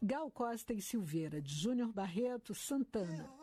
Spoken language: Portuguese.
Gal Costa e Silveira, de Júnior Barreto, Santana.